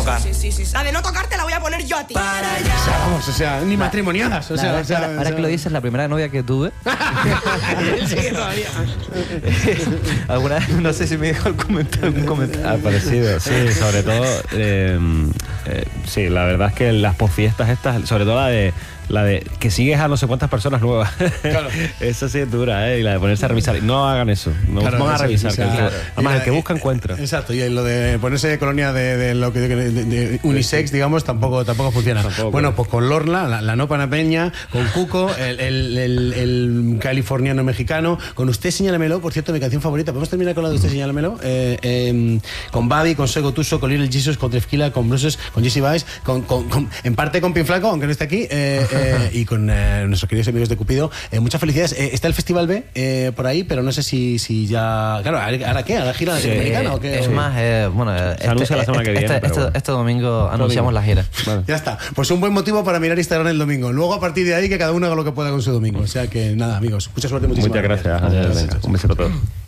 tocar. Sí. La de no tocarte la voy a poner yo a ti. O sea, ni matrimoniadas. Ahora que lo dices, la primera novia que tuve. Él sigue todavía. Alguna vez, no sé si me dejó algún comentario. Ha parecido, sí, sobre todo. Sí, la verdad es que las posfiestas estas, sobre todo la de que sigues a no sé cuántas personas nuevas. Claro. Esa sí es dura, y la de ponerse a revisar. No hagan eso. No van a revisar. Además, el que busca encuentra. Exacto, y lo de ponerse colonia de unisex, digamos, tampoco funciona. Bueno, pues con Lorna, la no panameña, con Cuco, el californiano mexicano, con Usted Señálamelo, por cierto, mi canción favorita. ¿Podemos terminar con la de Usted Señálamelo? Con Babi, con Soy Gotuso, con Little Jesus, con Trefquila, con Bruces, con Jesse Baez, en parte con Pinflaco, aunque no esté aquí, y con nuestros queridos amigos de Cupido. Muchas felicidades. Está el Festival B por ahí, pero no sé si ya... Claro, ¿ahora qué? ¿Ahora gira latinoamericana o qué? Es más, bueno... Se anuncia la semana que viene. Este domingo anunciamos la gira. Vale. Ya está. Pues un buen motivo para mirar Instagram el domingo. Luego, a partir de ahí, que cada uno haga lo que pueda con su domingo. O sea que nada, amigos. Mucha suerte, muchísimas gracias. Venga, un besito a todos.